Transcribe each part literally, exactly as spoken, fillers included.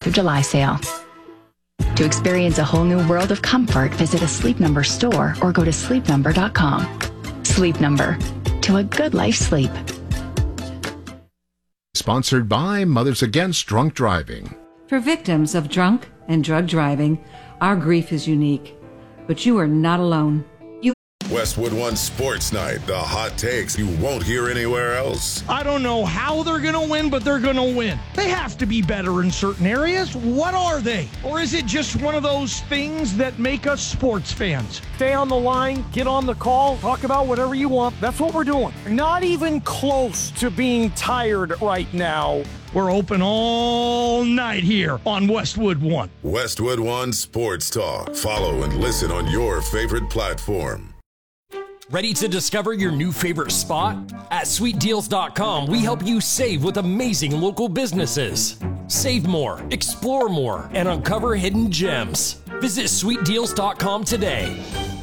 of July sale. To experience a whole new world of comfort, visit a Sleep Number store or go to sleep number dot com. Sleep Number. To a good life sleep. Sponsored by Mothers Against Drunk Driving. For victims of drunk and drug driving, our grief is unique. But you are not alone. Westwood One Sports Night, the hot takes you won't hear anywhere else. I don't know how they're going to win, but they're going to win. They have to be better in certain areas. What are they? Or is it just one of those things that make us sports fans? Stay on the line, get on the call, talk about whatever you want. That's what we're doing. Not even close to being tired right now. We're open all night here on Westwood One. Westwood One Sports Talk. Follow and listen on your favorite platform. Ready to discover your new favorite spot? At sweet deals dot com, we help you save with amazing local businesses. Save more, explore more, and uncover hidden gems. Visit sweet deals dot com today.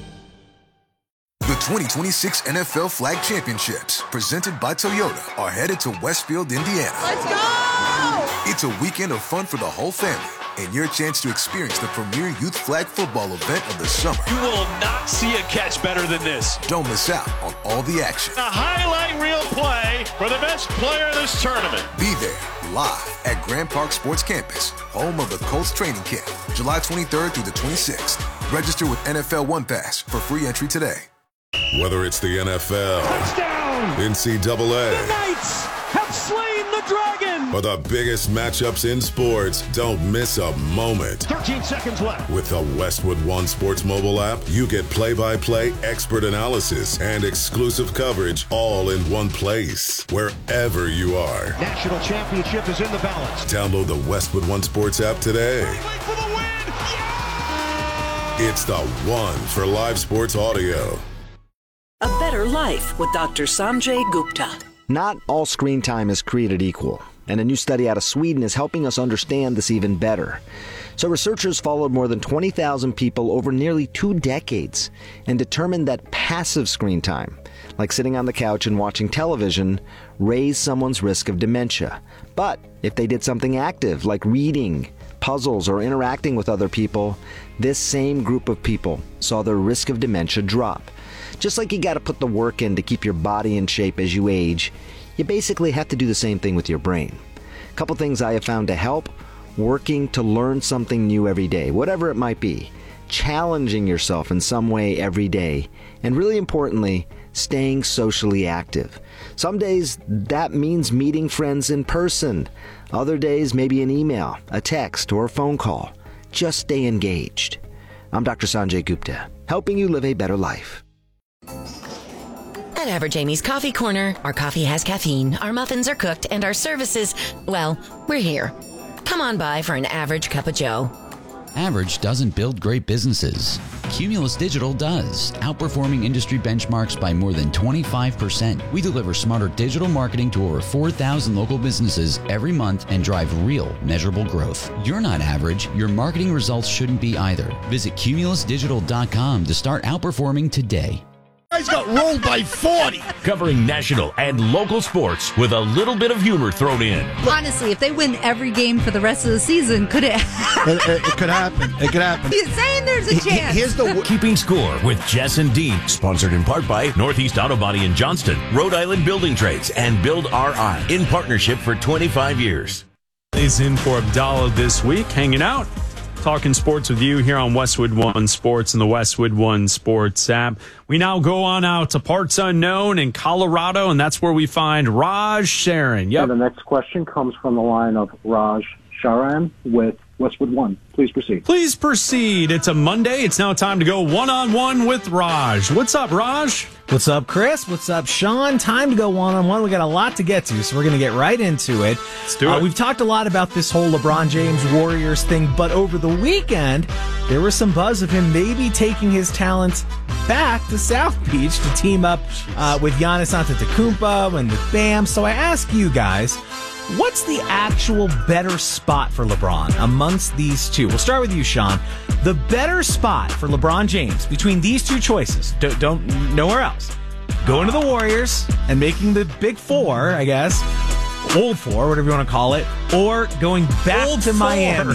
The twenty twenty-six N F L Flag Championships, presented by Toyota, are headed to Westfield, Indiana. Let's go! It's a weekend of fun for the whole family, and your chance to experience the premier youth flag football event of the summer. You will not see a catch better than this. Don't miss out on all the action. A highlight reel play for the best player in this tournament. Be there, live at Grand Park Sports Campus, home of the Colts training camp, July twenty-third through the twenty-sixth. Register with N F L One Pass for free entry today. Whether it's the N F L, touchdown, N C double A, the Knights have slain the dragon, or the biggest matchups in sports, don't miss a moment. thirteen seconds left. With the Westwood One Sports mobile app, you get play-by-play expert analysis and exclusive coverage all in one place, wherever you are. National championship is in the balance. Download the Westwood One Sports app today. For the win. Yeah! It's the one for live sports audio. A better life with Doctor Sanjay Gupta. Not all screen time is created equal, and a new study out of Sweden is helping us understand this even better. So researchers followed more than twenty thousand people over nearly two decades and determined that passive screen time, like sitting on the couch and watching television, raised someone's risk of dementia. But if they did something active, like reading, puzzles, or interacting with other people, this same group of people saw their risk of dementia drop. Just like you got to put the work in to keep your body in shape as you age, you basically have to do the same thing with your brain. A couple things I have found to help: working to learn something new every day, whatever it might be, challenging yourself in some way every day, and really importantly, staying socially active. Some days that means meeting friends in person. Other days maybe an email, a text, or a phone call. Just stay engaged. I'm Doctor Sanjay Gupta, helping you live a better life. At Average Amy's Coffee Corner, our coffee has caffeine, our muffins are cooked, and our services, well, we're here. Come on by for an average cup of joe. Average doesn't build great businesses. Cumulus Digital does, outperforming industry benchmarks by more than twenty-five percent. We deliver smarter digital marketing to over four thousand local businesses every month and drive real, measurable growth. You're not average. Your marketing results shouldn't be either. Visit cumulus digital dot com to start outperforming today. Guys got rolled by forty. Covering national and local sports with a little bit of humor thrown in. Honestly, if they win every game for the rest of the season, could it it, it, it could happen. It could happen. He's saying there's a chance. Here's the Keeping Score with Jess and Dean. Sponsored in part by Northeast Auto Body in Johnston, Rhode Island Building Trades, and Build R I. In partnership for twenty-five years. He's in for Abdallah this week, hanging out, talking sports with you here on Westwood One Sports and the Westwood One Sports app. We now go on out to parts unknown in Colorado, and that's where we find Raj Sharon. Yep. And the next question comes from the line of Raj Sharan with Westwood One. Please proceed. Please proceed. It's a Monday. It's now time to go one-on-one with Raj. What's up, Raj? What's up, Chris? What's up, Sean? Time to go one-on-one. We got a lot to get to, so we're going to get right into it. Let's do it. Uh, we've talked a lot about this whole LeBron James Warriors thing, but over the weekend, there was some buzz of him maybe taking his talents back to South Beach to team up uh, with Giannis Antetokounmpo and with Bam. So I ask you guys, what's the actual better spot for LeBron amongst these two? We'll start with you, Sean. The better spot for LeBron James between these two choices, don't, don't nowhere else, going to the Warriors and making the big four, I guess, old four, whatever you want to call it, or going back Old to four. Miami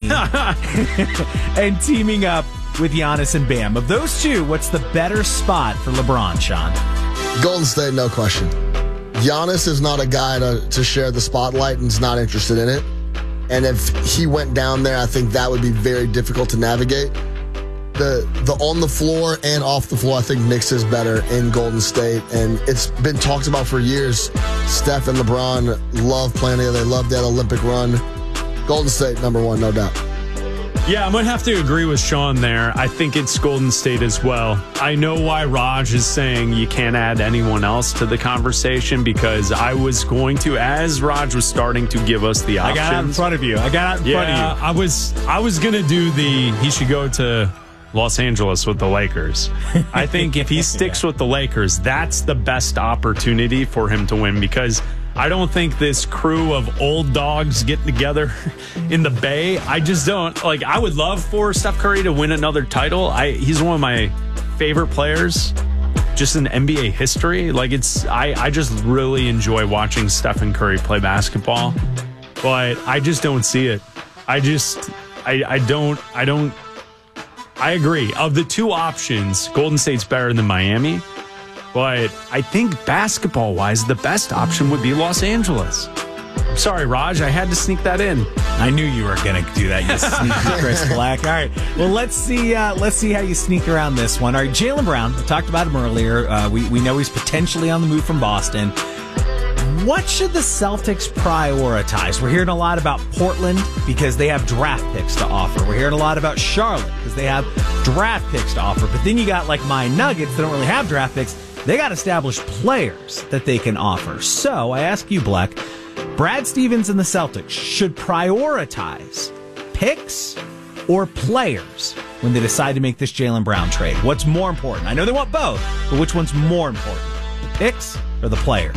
and teaming up with Giannis and Bam. Of those two, what's the better spot for LeBron, Sean? Golden State, no question. Giannis is not a guy to, to share the spotlight and is not interested in it. And if he went down there, I think that would be very difficult to navigate. The the on the floor and off the floor, I think mixes better in Golden State. And it's been talked about for years. Steph and LeBron love playing together. They love that Olympic run. Golden State, number one, no doubt. Yeah, I'm going to have to agree with Sean there. I think it's Golden State as well. I know why Raj is saying you can't add anyone else to the conversation, because I was going to, as Raj was starting to give us the options. I got out in front of you. I got out in yeah, front of you. I was, I was going to do the, he should go to Los Angeles with the Lakers. I think if he sticks yeah. with the Lakers, that's the best opportunity for him to win, because I don't think this crew of old dogs getting together in the Bay, I just don't, like, I would love for Steph Curry to win another title. I He's one of my favorite players just in N B A history. Like, it's, I, I just really enjoy watching Stephen Curry play basketball, but I just don't see it. I just, I, I don't, I don't, I agree. Of the two options, Golden State's better than Miami. But I think basketball-wise, the best option would be Los Angeles. I'm sorry, Raj. I had to sneak that in. I knew you were going to do that, you sneaky Chris Black. All right. Well, let's see uh, Let's see how you sneak around this one. All right, Jaylen Brown. We talked about him earlier. Uh, we, we know he's potentially on the move from Boston. What should the Celtics prioritize? We're hearing a lot about Portland because they have draft picks to offer. We're hearing a lot about Charlotte because they have draft picks to offer. But then you got like my Nuggets that don't really have draft picks. They got established players that they can offer. So I ask you, Black, Brad Stevens and the Celtics should prioritize picks or players when they decide to make this Jaylen Brown trade? What's more important? I know they want both, but which one's more important? The picks or the players?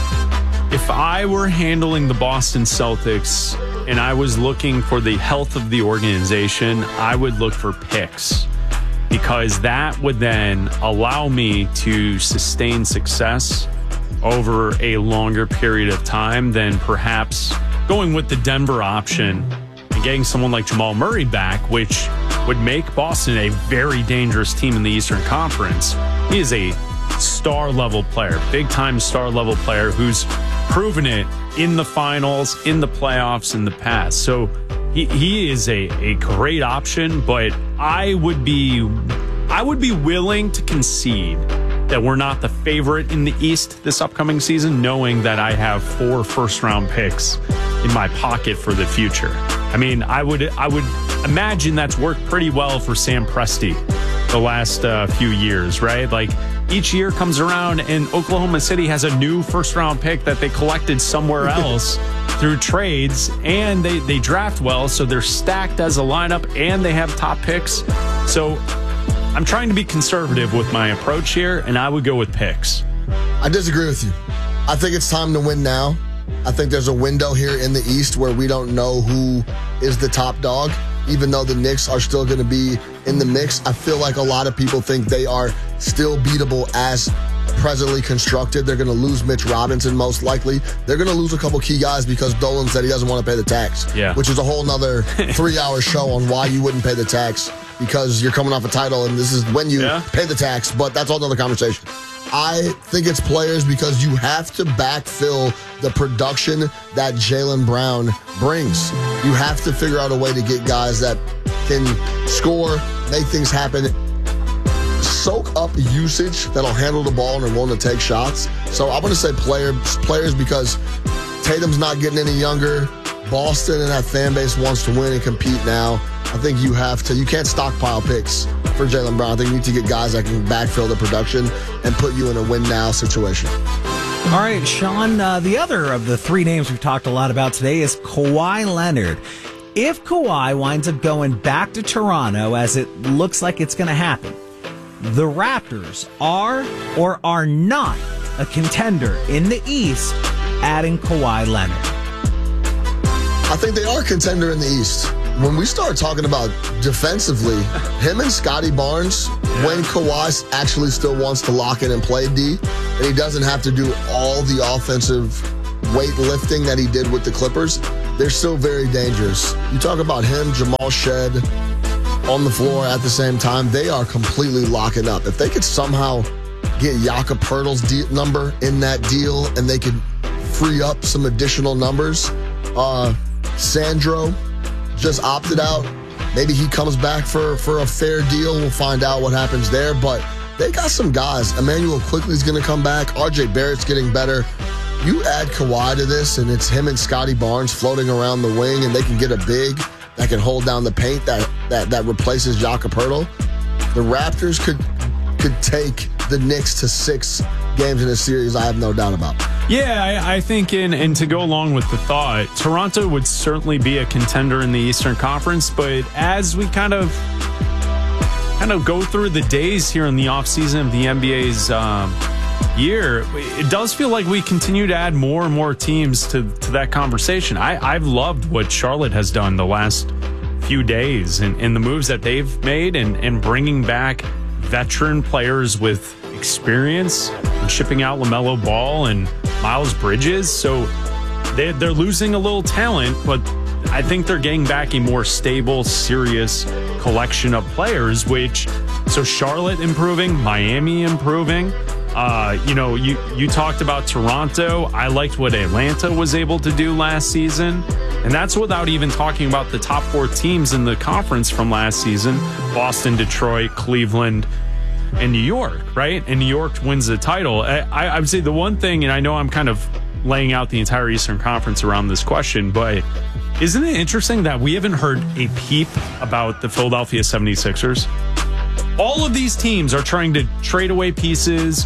If I were handling the Boston Celtics and I was looking for the health of the organization, I would look for picks, because that would then allow me to sustain success over a longer period of time than perhaps going with the Denver option and getting someone like Jamal Murray back, which would make Boston a very dangerous team in the Eastern Conference. He is a star-level player, big-time star-level player who's proven it in the finals, in the playoffs, in the past. So he, he is a, a great option, but I would be I would be willing to concede that we're not the favorite in the East this upcoming season, knowing that I have four first-round picks in my pocket for the future. I mean, I would I would imagine that's worked pretty well for Sam Presti the last uh, few years, right? Like, each year comes around and Oklahoma City has a new first-round pick that they collected somewhere else through trades, and they, they draft well, so they're stacked as a lineup, and they have top picks. So I'm trying to be conservative with my approach here, and I would go with picks. I disagree with you. I think it's time to win now. I think there's a window here in the East where we don't know who is the top dog. Even though the Knicks are still going to be in the mix, I feel like a lot of people think they are still beatable as presently constructed. They're going to lose Mitch Robinson most likely. They're going to lose a couple key guys because Dolan said he doesn't want to pay the tax, yeah. which is a whole nother three-hour show on why you wouldn't pay the tax, because you're coming off a title and this is when you yeah. pay the tax, but that's all another conversation. I think it's players because you have to backfill the production that Jaylen Brown brings. You have to figure out a way to get guys that can score, make things happen, soak up usage that'll handle the ball and are willing to take shots. So I'm going to say players, players because Tatum's not getting any younger. Boston and that fan base wants to win and compete now. I think you have to, you can't stockpile picks for Jaylen Brown. I think you need to get guys that can backfill the production and put you in a win-now situation. All right, Sean, uh, the other of the three names we've talked a lot about today is Kawhi Leonard. If Kawhi winds up going back to Toronto, as it looks like it's going to happen, the Raptors are or are not a contender in the East, adding Kawhi Leonard. I think they are a contender in the East. When we start talking about defensively, him and Scotty Barnes, yeah. when Kawhi actually still wants to lock in and play D, and he doesn't have to do all the offensive weightlifting that he did with the Clippers, they're still very dangerous. You talk about him, Jamal Shead, on the floor at the same time, they are completely locking up. If they could somehow get Jakob Poeltl's de- number in that deal and they could free up some additional numbers, uh, Sandro just opted out. Maybe he comes back for, for a fair deal. We'll find out what happens there. But they got some guys. Emmanuel Quickley's going to come back. R J Barrett's getting better. You add Kawhi to this, and it's him and Scotty Barnes floating around the wing, and they can get a big that can hold down the paint that that, that replaces Jakob Poeltl. The Raptors could could take the Knicks to six games in a series, I have no doubt about. Yeah, I, I think, in, and to go along with the thought, Toronto would certainly be a contender in the Eastern Conference, but as we kind of kind of go through the days here in the offseason of the N B A's um, year, it does feel like we continue to add more and more teams to, to that conversation. I, I've loved what Charlotte has done the last few days and, and the moves that they've made and, and bringing back veteran players with experience and shipping out LaMelo Ball and Miles Bridges. So they, they're losing a little talent, but I think they're getting back a more stable, serious collection of players, which, so Charlotte improving, Miami improving. Uh, you know, you, you talked about Toronto. I liked what Atlanta was able to do last season. And that's without even talking about the top four teams in the conference from last season. Boston, Detroit, Cleveland, and New York, right? And New York wins the title. I, I would say the one thing, and I know I'm kind of laying out the entire Eastern Conference around this question, but isn't it interesting that we haven't heard a peep about the Philadelphia seventy-sixers? All of these teams are trying to trade away pieces,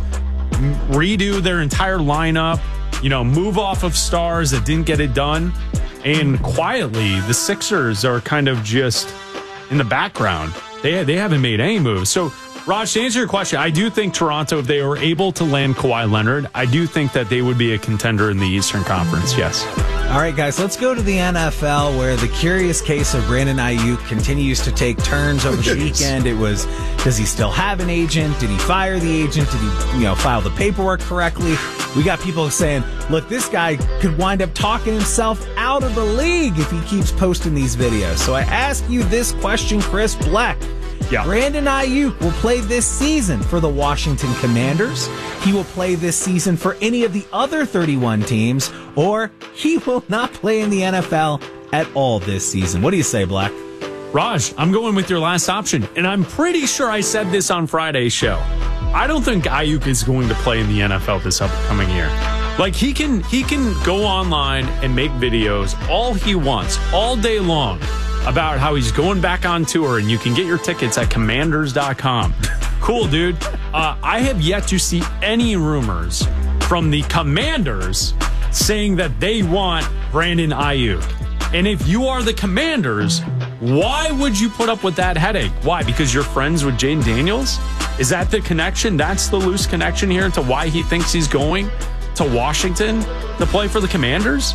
redo their entire lineup, you know, move off of stars that didn't get it done. And quietly, the Sixers are kind of just in the background. They they haven't made any moves. So, Raj, to answer your question, I do think Toronto, if they were able to land Kawhi Leonard, I do think that they would be a contender in the Eastern Conference, yes. All right, guys, let's go to the N F L, where the curious case of Brandon Ayuk continues to take turns over the weekend. It was, does he still have an agent? Did he fire the agent? Did he, you know, file the paperwork correctly? We got people saying, look, this guy could wind up talking himself out of the league if he keeps posting these videos. So I ask you this question, Chris Black. Yeah. Brandon Ayuk will play this season for the Washington Commanders. He will play this season for any of the other thirty-one teams, or he will not play in the N F L at all this season. What do you say, Black? Raj, I'm going with your last option, and I'm pretty sure I said this on Friday's show. I don't think Ayuk is going to play in the N F L this upcoming year. Like, he can he can go online and make videos all he wants, all day long, about how he's going back on tour, and you can get your tickets at commanders dot com. Cool, dude. Uh, I have yet to see any rumors from the Commanders saying that they want Brandon Ayuk. And if you are the Commanders, why would you put up with that headache? Why? Because you're friends with Jane Daniels? Is that the connection? That's the loose connection here to why he thinks he's going to Washington to play for the Commanders?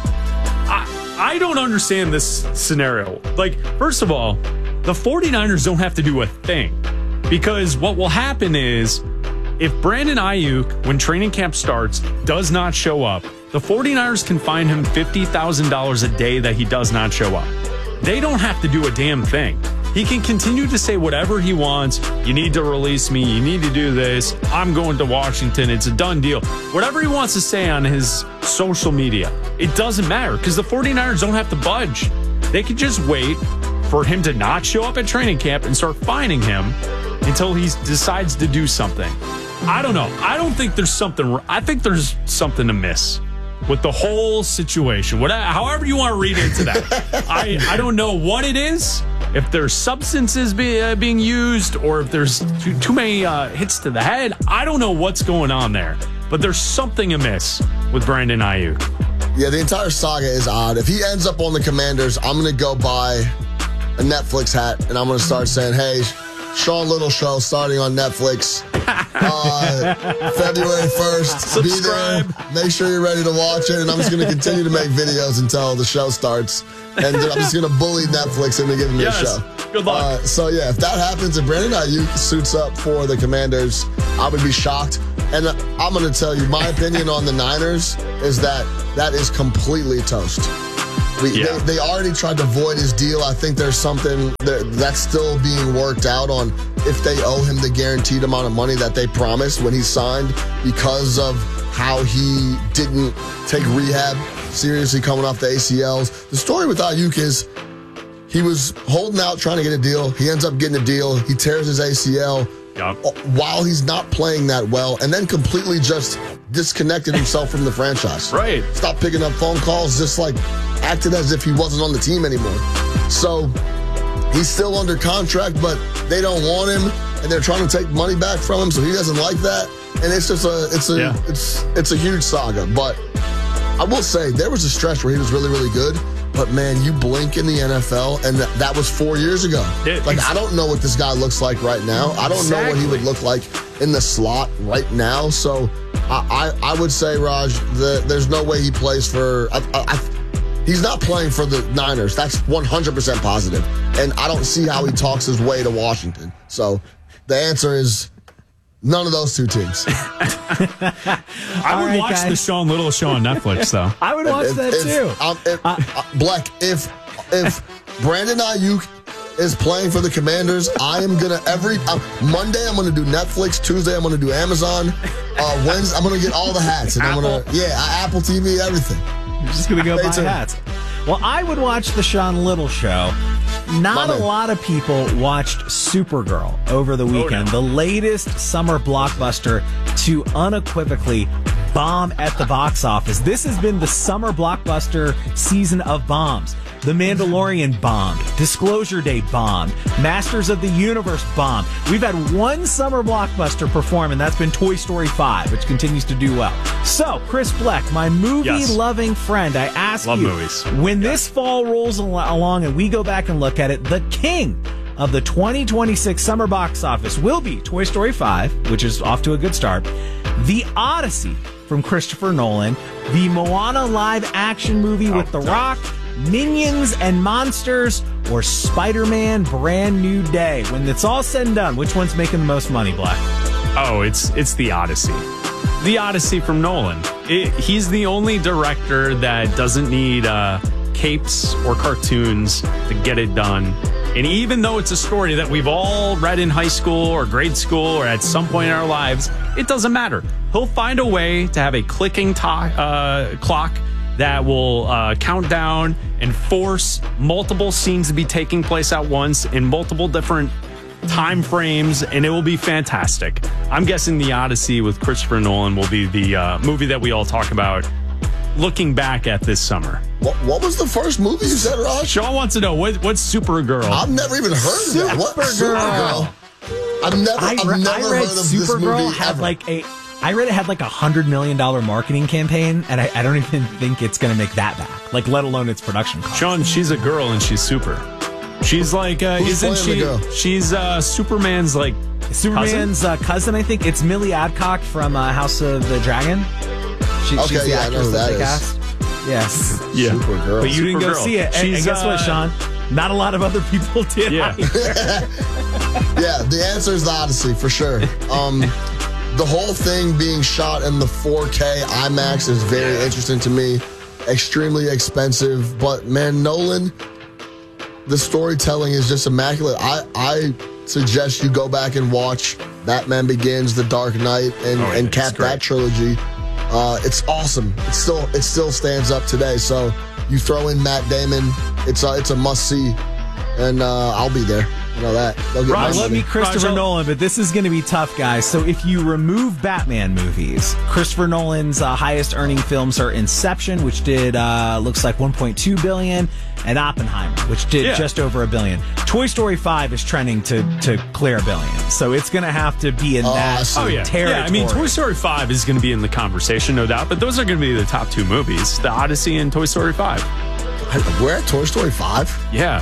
I, I don't understand this scenario. Like, first of all, the 49ers don't have to do a thing, because what will happen is if Brandon Ayuk, when training camp starts, does not show up, the 49ers can fine him fifty thousand dollars a day that he does not show up. They don't have to do a damn thing. He can continue to say whatever he wants. You need to release me. You need to do this. I'm going to Washington. It's a done deal. Whatever he wants to say on his social media, it doesn't matter, because the 49ers don't have to budge. They could just wait for him to not show up at training camp and start fining him until he decides to do something. I don't know. I don't think there's something. I think there's something amiss with the whole situation. Whatever, however you want to read into that. I, I don't know what it is. If there's substances be, uh, being used, or if there's too, too many uh, hits to the head, I don't know what's going on there. But there's something amiss with Brandon Ayuk. Yeah, the entire saga is odd. If he ends up on the Commanders, I'm going to go buy a Netflix hat, and I'm going to start saying, hey, Sean Little Show starting on Netflix uh, February first. Subscribe. Be there. Make sure you're ready to watch it. And I'm just going to continue to make videos until the show starts. And I'm just going to bully Netflix into giving me yes. a show. Good luck. Uh, so, yeah, if that happens and Brandon Ayuk suits up for the Commanders, I would be shocked. And I'm going to tell you, my opinion on the Niners is that that is completely toast. We, yeah. they, they already tried to void his deal. I think there's something that, that's still being worked out on if they owe him the guaranteed amount of money that they promised when he signed because of how he didn't take rehab seriously coming off the A C Ls. The story with Ayuk is he was holding out trying to get a deal. He ends up getting a deal. He tears his A C L yep. while he's not playing that well and then completely just disconnected himself from the franchise. Right. Stopped picking up phone calls, just like acted as if he wasn't on the team anymore. So he's still under contract, but they don't want him, and they're trying to take money back from him, so he doesn't like that. And it's just a it's a yeah. it's it's a huge saga. But I will say there was a stretch where he was really, really good. But man, you blink in the N F L, and th- that was four years ago. It, like I don't know what this guy looks like right now. I don't exactly. know what he would look like in the slot right now. So I I, I would say, Raj, the, there's no way he plays for. I, I, I, He's not playing for the Niners. That's one hundred percent positive. And I don't see how he talks his way to Washington. So the answer is none of those two teams. I All would right, watch guys. the Sean Little show on Netflix, though. I would watch if, that if, too. Um, if, uh, uh, Black, if if Brandon Ayuk is playing for the Commanders, I am gonna every uh, Monday I'm gonna do Netflix. Tuesday I'm gonna do Amazon. Uh, Wednesday I'm gonna get all the hats, and I'm gonna yeah Apple T V, everything. You're just going to go buy hats. Well, I would watch the Sean Little show. Not a lot of people watched Supergirl over the weekend, oh, no. the latest summer blockbuster to unequivocally bomb at the box office. This has been the summer blockbuster season of bombs. The Mandalorian bombed. Disclosure Day bombed. Masters of the Universe bombed. We've had one summer blockbuster perform, and that's been Toy Story five, which continues to do well. So, Chris Bleck, my movie-loving yes. friend, I ask Love you, movies. when yes. this fall rolls al- along and we go back and look at it, the king of the twenty twenty-six summer box office will be Toy Story five, which is off to a good start, The Odyssey from Christopher Nolan, the Moana live-action movie oh, with The Rock, Minions and Monsters, or Spider-Man Brand New Day. When it's all said and done, which one's making the most money, Black? Oh, it's it's The Odyssey. The Odyssey from Nolan. It, he's the only director that doesn't need uh, capes or cartoons to get it done. And even though it's a story that we've all read in high school or grade school or at some point in our lives, it doesn't matter. He'll find a way to have a clicking to- uh, clock that will uh, count down and force multiple scenes to be taking place at once in multiple different time frames, and it will be fantastic. I'm guessing The Odyssey with Christopher Nolan will be the uh, movie that we all talk about looking back at this summer. What, what was the first movie you said, Raj? Sean wants to know, what, what's Supergirl? I've never even heard of that. What? Supergirl. I've never, I, I've never I read heard of Supergirl this movie had ever. like a... I read it had like a hundred million dollar marketing campaign, and I, I don't even think it's going to make that back. Like, let alone its production cost. Sean, she's a girl and she's super. She's like, uh, Who's isn't she? playing the girl? She's uh, Superman's like Superman's cousin. Uh, cousin, I think. It's Millie Adcock from uh, House of the Dragon. She, Okay, she's the yeah, I know actress who that that they is. cast. Yes. Yeah. Supergirl. But you didn't go Supergirl. see it. And, and She's, guess what, uh, Sean? Not a lot of other people did. Yeah. Yeah, the answer is The Odyssey for sure. Um, the whole thing being shot in the four K IMAX is very Yeah. interesting to me. Extremely expensive, but man, Nolan, the storytelling is just immaculate. I, I suggest you go back and watch Batman Begins, The Dark Knight, and, Oh, yeah, and it's cap great. that trilogy. Uh, it's awesome. It still it still stands up today. So you throw in Matt Damon, it's a, it's a must see, and uh, I'll be there. You know that. They'll get I my love money. me Christopher Raj, Nolan, but this is going to be tough, guys. So if you remove Batman movies, Christopher Nolan's uh, highest earning films are Inception, which did uh, looks like one point two billion dollars, and Oppenheimer, which did Yeah. just over a billion. Toy Story five is trending to to clear a billion, so it's going to have to be in Oh, I that see. Oh, yeah. territory. Yeah, I mean, Toy Story five is going to be in the conversation, no doubt, but those are going to be the top two movies, The Odyssey and Toy Story five. We're at Toy Story five. Yeah.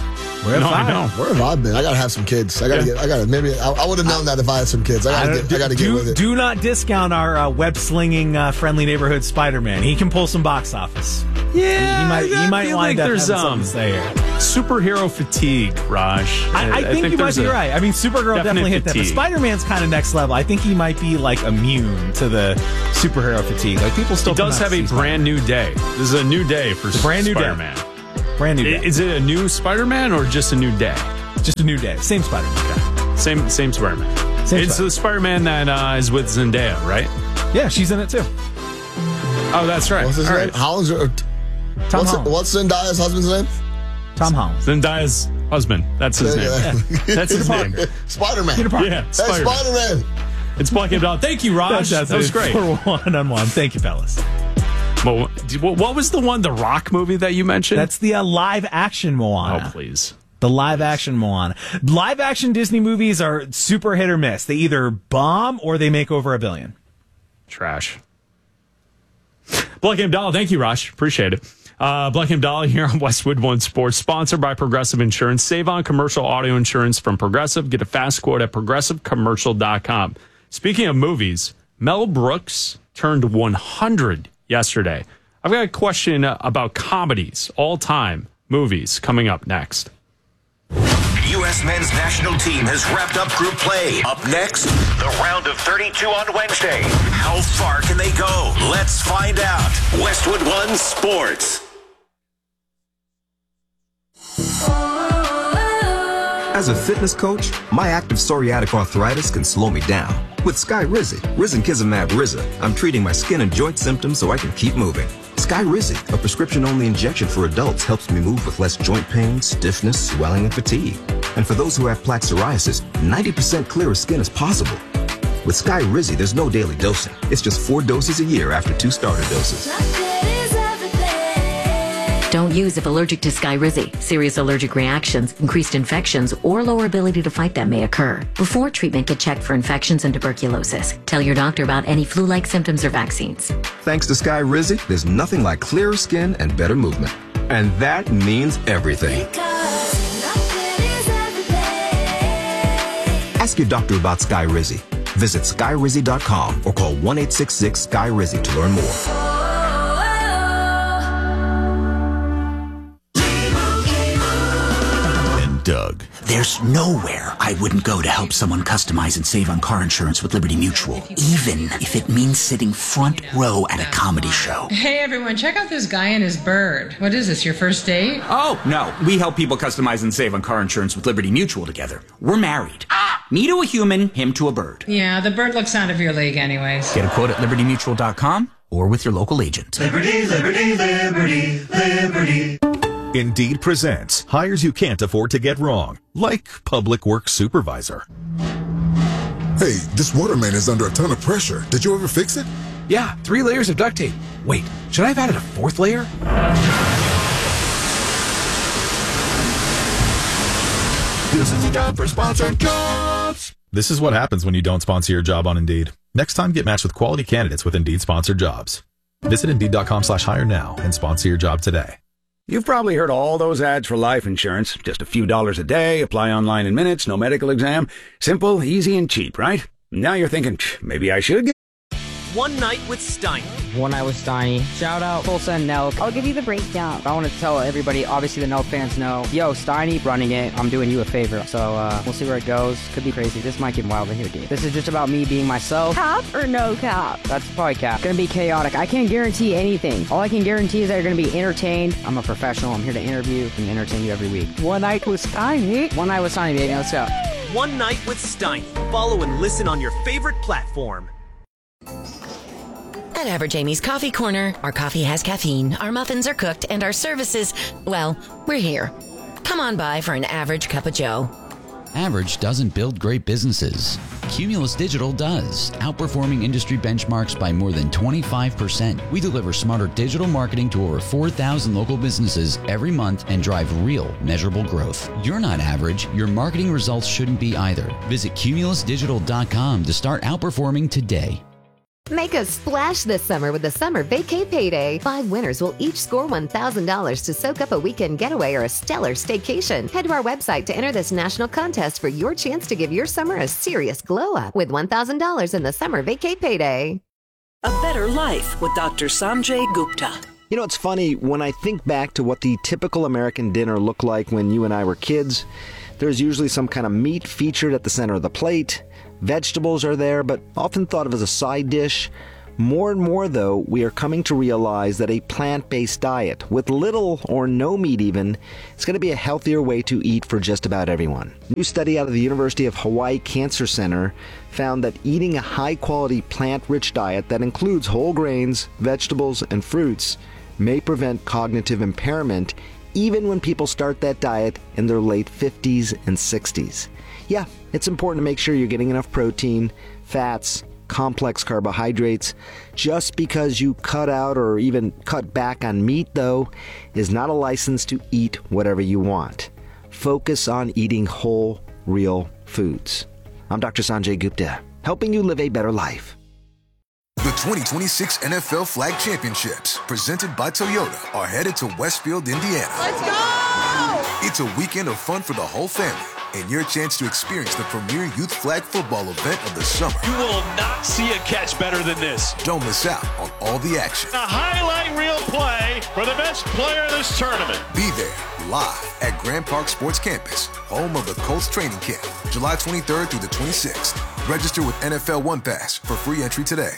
Where no, have I I, know. Where have I been? I gotta have some kids. I gotta Yeah. get. I gotta maybe. I, I would have known that if I had some kids. I gotta I get. I gotta do, get with it. Do not discount our uh, web slinging uh, friendly neighborhood Spider-Man. He can pull some box office. Yeah, he might. He I might feel wind like up there's, having something um, to say here. Superhero fatigue, Raj. I, I, think, you might there's be a right. I mean, Supergirl definite definitely hit that, but fatigue. Spider-Man's kind of next level. I think he might be like immune to the superhero fatigue. Like people still He does come out have to a see brand new day. This is a new day for It's a brand new day. Spider-Man. Brand new day. Is it a new Spider-Man or just a new day? Just a new day. Same Spider-Man. Same same Spider-Man. Same it's Spider-Man. the Spider-Man that uh, is with Zendaya, right? Yeah, she's in it too. Oh, that's right. What's his All name? right. Holland's. Or, Tom what's, Holland. what's Zendaya's husband's name? Tom Holland. Zendaya's husband. That's his Yeah, name. yeah. That's his name. Spider-Man. Peter Parker. Yeah, Hey, Spider-Man. Spider-Man. It's Black and Dog. Thank you, Raj. That's that was it great. For one on one. Thank you, fellas. Well, what was the one, the Rock movie that you mentioned? That's the uh, live action Moana. Oh, please. The live action Moana. Live action Disney movies are super hit or miss. They either bomb or they make over a billion. Trash. Black and Dollar. Thank you, Raj. Appreciate it. Uh, Black and Dollar here on Westwood One Sports, sponsored by Progressive Insurance. Save on commercial auto insurance from Progressive. Get a fast quote at progressive commercial dot com. Speaking of movies, Mel Brooks turned one hundred yesterday. I've got a question about comedies, all-time movies, coming up next. U S men's national team has wrapped up group play. Up next, the round of thirty-two on Wednesday. How far can they go? Let's find out. Westwood One Sports. As a fitness coach, my active psoriatic arthritis can slow me down. With Skyrizi, Risankizumab Riza, I'm treating my skin and joint symptoms so I can keep moving. Skyrizi, a prescription-only injection for adults, helps me move with less joint pain, stiffness, swelling, and fatigue. And for those who have plaque psoriasis, ninety percent clearer skin is possible. With Skyrizi, there's no daily dosing. It's just four doses a year after two starter doses. Don't use if allergic to Skyrizi. Serious allergic reactions, increased infections, or lower ability to fight them may occur. Before treatment, get checked for infections and tuberculosis. Tell your doctor about any flu-like symptoms or vaccines. Thanks to Skyrizi, there's nothing like clearer skin and better movement. And that means everything. Ask your doctor about Skyrizi. Visit skyrizi dot com or call one eight six six Sky Rizzy to learn more. Doug. There's nowhere I wouldn't go to help someone customize and save on car insurance with Liberty Mutual, even if it means sitting front row at a comedy show. Hey everyone, check out this guy and his bird. What is this, your first date? Oh, no. We help people customize and save on car insurance with Liberty Mutual together. We're married. Me to a human, him to a bird. Yeah, the bird looks out of your league anyways. Get a quote at liberty mutual dot com or with your local agent. Liberty, liberty, liberty, liberty. Indeed presents hires you can't afford to get wrong, like public works supervisor. Hey, this waterman is under a ton of pressure. Did you ever fix it? Yeah, three layers of duct tape. Wait, should I have added a fourth layer? This is the job for sponsored jobs. This is what happens when you don't sponsor your job on Indeed. Next time, get matched with quality candidates with Indeed sponsored jobs. Visit Indeed dot com slash hire now and sponsor your job today. You've probably heard all those ads for life insurance. Just a few dollars a day, apply online in minutes, no medical exam. Simple, easy, and cheap, right? Now you're thinking, maybe I should get... One Night with Steiny. One Night with Steiny. Shout out Tulsa and Nelk. I'll give you the breakdown. I want to tell everybody, obviously the Nelk fans know, yo, Steiny running it. I'm doing you a favor. So uh, we'll see where it goes. Could be crazy. This might get wild in here, dude. This is just about me being myself. Cap or no cap? That's probably cap. Gonna be chaotic. I can't guarantee anything. All I can guarantee is that you're gonna be entertained. I'm a professional. I'm here to interview and entertain you every week. One Night with Steiny. One Night with Steiny, baby. Let's go. One Night with Steiny. Follow and listen on your favorite platform. At Average Amy's Coffee Corner, our coffee has caffeine, our muffins are cooked, and our services, well, we're here. Come on by for an average cup of joe. Average doesn't build great businesses. Cumulus Digital does, outperforming industry benchmarks by more than twenty-five percent. We deliver smarter digital marketing to over four thousand local businesses every month and drive real, measurable growth. You're not average. Your marketing results shouldn't be either. Visit cumulus digital dot com to start outperforming today. Make a splash this summer with the Summer Vacay Payday. Five winners will each score one thousand dollars to soak up a weekend getaway or a stellar staycation. Head to our website to enter this national contest for your chance to give your summer a serious glow up with one thousand dollars in the Summer Vacay Payday. A better life with Doctor Sanjay Gupta. You know, it's funny, when I think back to what the typical American dinner looked like when you and I were kids, there's usually some kind of meat featured at the center of the plate. Vegetables are there, but often thought of as a side dish. More and more, though, we are coming to realize that a plant-based diet, with little or no meat even, is going to be a healthier way to eat for just about everyone. A new study out of the University of Hawaii Cancer Center found that eating a high-quality plant-rich diet that includes whole grains, vegetables, and fruits may prevent cognitive impairment even when people start that diet in their late fifties and sixties. Yeah, it's important to make sure you're getting enough protein, fats, complex carbohydrates. Just because you cut out or even cut back on meat, though, is not a license to eat whatever you want. Focus on eating whole, real foods. I'm Doctor Sanjay Gupta, helping you live a better life. The twenty twenty-six N F L Flag Championships, presented by Toyota, are headed to Westfield, Indiana. Let's go! It's a weekend of fun for the whole family, and your chance to experience the premier youth flag football event of the summer. You will not see a catch better than this. Don't miss out on all the action. A highlight reel play for the best player of this tournament. Be there, live at Grand Park Sports Campus, home of the Colts training camp, July twenty-third through the twenty-sixth. Register with N F L One Pass for free entry today.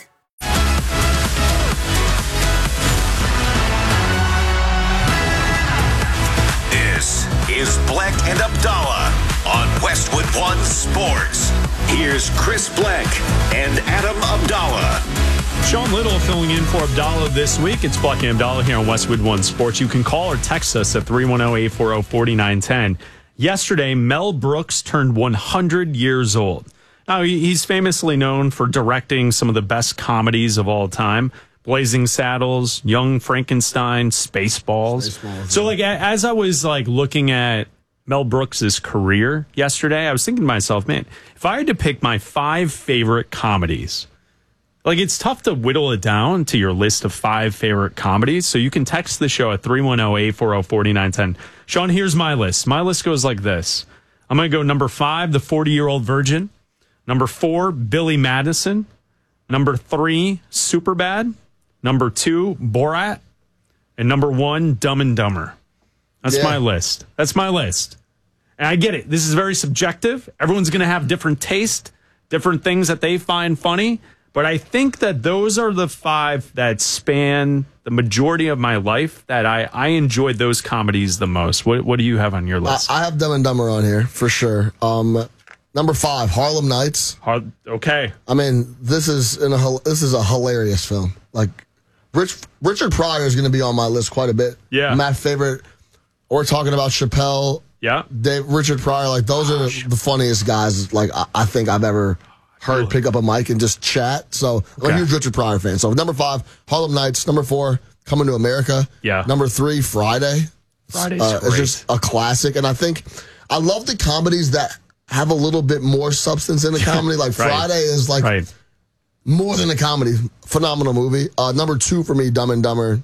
This is Black and Abdallah on Westwood One Sports. Here's Chris Black and Adam Abdallah. Sean Little filling in for Abdallah this week. It's Black and Abdallah here on Westwood One Sports. You can call or text us at three one zero, eight four zero, four nine one zero. Yesterday, Mel Brooks turned one hundred years old. Now, he's famously known for directing some of the best comedies of all time. Blazing Saddles, Young Frankenstein, Spaceballs. Spaceballs so, like, as I was, like, looking at Mel Brooks' career yesterday, I was thinking to myself, man, if I had to pick my five favorite comedies, like, it's tough to whittle it down to your list of five favorite comedies. So you can text the show at three one zero, eight four zero, four nine one zero. Sean, here's my list. My list goes like this. I'm going to go number five, The forty-Year-Old Virgin. Number four, Billy Madison. Number three, Superbad. Number two, Borat. And number one, Dumb and Dumber. That's yeah. my list. That's my list. And I get it. This is very subjective. Everyone's going to have different taste, different things that they find funny. But I think that those are the five that span the majority of my life that I, I enjoyed those comedies the most. What what do you have on your list? I, I have Dumb and Dumber on here for sure. Um, number five, Harlem Nights. Har- okay. I mean, this is in a this is a hilarious film. Like, Rich, Richard Pryor is going to be on my list quite a bit. Yeah. My favorite. We're talking about Chappelle. Yeah. Dave, Richard Pryor. Like, those are the, the funniest guys. Like, I, I think I've ever heard pick up a mic and just chat. So I'm okay. a huge Richard Pryor fan. So number five, Harlem Nights. Number four, Coming to America. Yeah. Number three, Friday. Friday's uh, great. It's just a classic. And I think I love the comedies that have a little bit more substance in the comedy. Like right. Friday is like right. more than a comedy. Phenomenal movie. Uh, number two for me, Dumb and Dumber.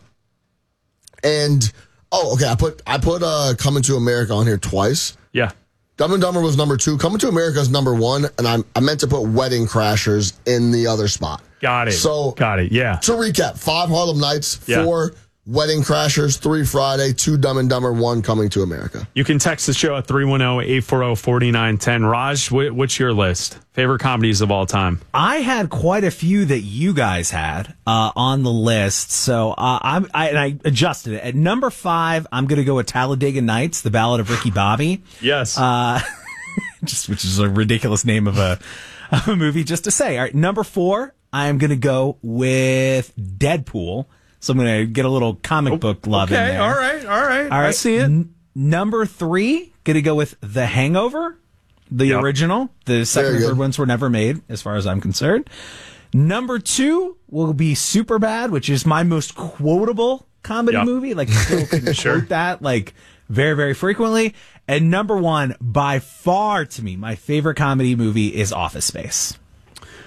And oh, okay, I put I put uh, Coming to America on here twice. Yeah. Dumb and Dumber was number two. Coming to America is number one, and I, I meant to put Wedding Crashers in the other spot. Got it. So got it. Yeah. To recap: five Harlem Nights, yeah. four Wedding Crashers, three Friday, two Dumb and Dumber, one Coming to America. You can text the show at three one zero, eight four zero, four nine one zero. Raj, what's your list? Favorite comedies of all time? I had quite a few that you guys had uh, on the list, so uh, I'm, I, and I adjusted it. At number five, I'm going to go with Talladega Nights, The Ballad of Ricky Bobby. Yes. Uh, just which is a ridiculous name of a, of a movie, just to say. All right, number four, I'm going to go with Deadpool. So I'm going to get a little comic book love okay, in there. all right, all right. All right, I see it. N- number three, going to go with The Hangover, the yep. original. The second and third ones were never made, as far as I'm concerned. Number two will be Superbad, which is my most quotable comedy yep. movie. Like, still can sure. quote that, like, very, very frequently. And number one, by far to me, my favorite comedy movie is Office Space.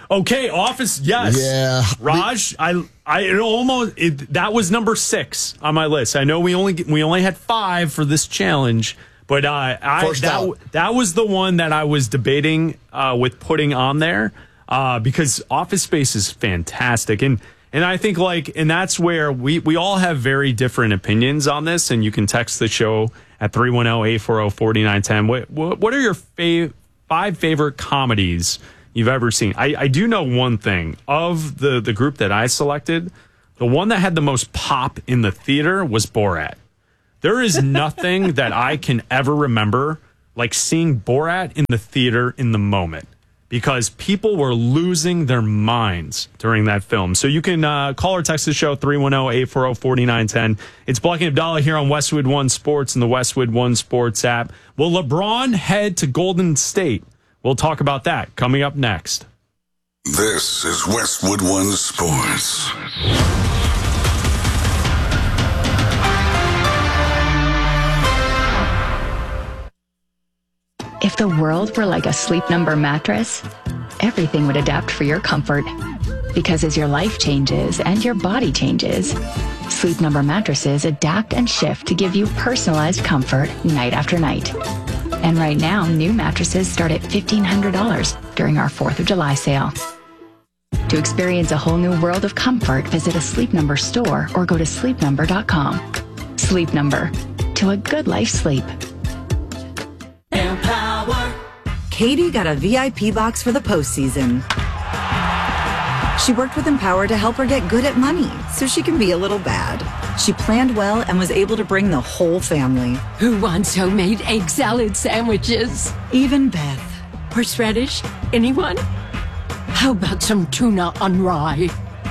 Okay, Office, yes. Yeah. Raj, I, I it almost it, that was number six on my list. I know we only we only had five for this challenge, but uh, I First that out. that was the one that I was debating uh, with putting on there uh, because Office Space is fantastic, and and I think like and that's where we we all have very different opinions on this, and you can text the show at three one zero, eight four zero, four nine one zero. What what, what are your fav- five favorite comedies you've ever seen? I, I do know one thing. Of the, the group that I selected, the one that had the most pop in the theater was Borat. There is nothing that I can ever remember like seeing Borat in the theater in the moment because people were losing their minds during that film. So you can uh, call or text the show three one zero, eight four zero, four nine one zero. It's Black and Abdallah here on Westwood One Sports and the Westwood One Sports app. Will LeBron head to Golden State? We'll talk about that coming up next. This is Westwood One Sports. If the world were like a Sleep Number mattress, everything would adapt for your comfort. Because as your life changes and your body changes, Sleep Number mattresses adapt and shift to give you personalized comfort night after night. And right now, new mattresses start at fifteen hundred dollars during our fourth of July sale. To experience a whole new world of comfort, visit a Sleep Number store or go to sleep number dot com. Sleep Number. To a good life sleep. Empower. Katie got a V I P box for the postseason. She worked with Empower to help her get good at money so she can be a little bad. She planned well and was able to bring the whole family. Who wants homemade egg salad sandwiches? Even Beth. Horseradish? Anyone? How about some tuna on rye?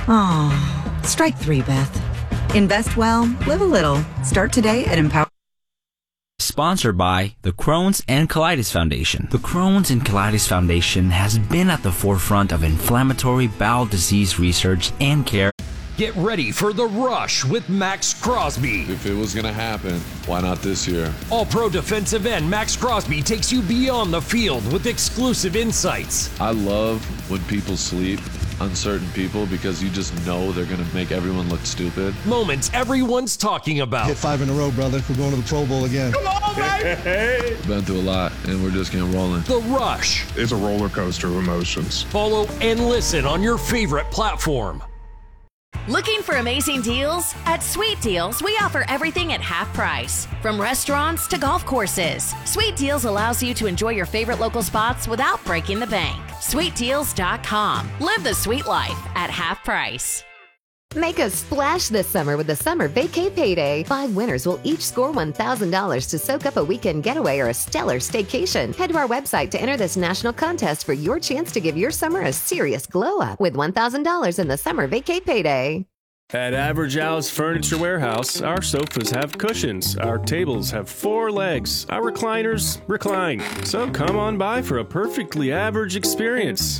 Aw, strike three, Beth. Invest well, live a little. Start today at Empower. Sponsored by the Crohn's and Colitis Foundation. The Crohn's and Colitis Foundation has been at the forefront of inflammatory bowel disease research and care. Get ready for The Rush with Max Crosby. If it was going to happen, why not this year? All-pro defensive end Max Crosby takes you beyond the field with exclusive insights. I love when people sleep, uncertain people, because you just know they're going to make everyone look stupid. Moments everyone's talking about. Hit five in a row, brother. We're going to the Pro Bowl again. Come on, baby! Been through a lot, and we're just getting rolling. The Rush. It's a roller coaster of emotions. Follow and listen on your favorite platform. Looking for amazing deals? At Sweet Deals, we offer everything at half price. From restaurants to golf courses, Sweet Deals allows you to enjoy your favorite local spots without breaking the bank. sweet deals dot com. Live the sweet life at half price. Make a splash this summer with the Summer Vacay Payday. Five winners will each score one thousand dollars to soak up a weekend getaway or a stellar staycation. Head to our website to enter this national contest for your chance to give your summer a serious glow up with one thousand dollars in the Summer Vacay Payday. At Average Al's Furniture Warehouse, our sofas have cushions, our tables have four legs, our recliners recline. So come on by for a perfectly average experience.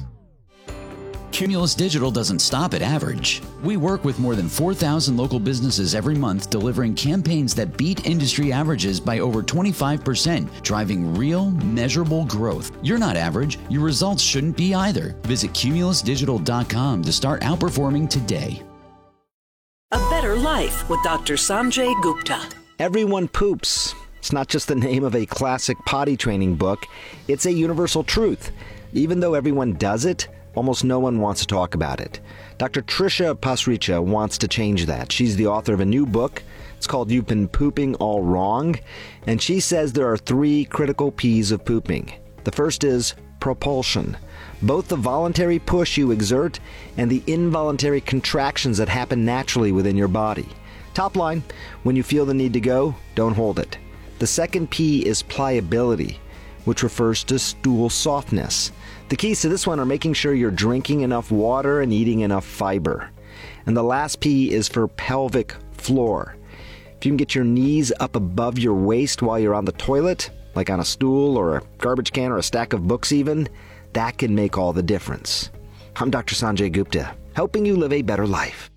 Cumulus Digital doesn't stop at average. We work with more than four thousand local businesses every month, delivering campaigns that beat industry averages by over twenty-five percent, driving real, measurable growth. You're not average. Your results shouldn't be either. Visit cumulus digital dot com to start outperforming today. A Better Life with Doctor Sanjay Gupta. Everyone poops. It's not just the name of a classic potty training book. It's a universal truth. Even though everyone does it, almost no one wants to talk about it. Doctor Trisha Pasricha wants to change that. She's the author of a new book. It's called You've Been Pooping All Wrong. And she says there are three critical P's of pooping. The first is propulsion. Both the voluntary push you exert and the involuntary contractions that happen naturally within your body. Top line, when you feel the need to go, don't hold it. The second P is pliability, which refers to stool softness. The keys to this one are making sure you're drinking enough water and eating enough fiber. And the last P is for pelvic floor. If you can get your knees up above your waist while you're on the toilet, like on a stool or a garbage can or a stack of books even, that can make all the difference. I'm Doctor Sanjay Gupta, helping you live a better life.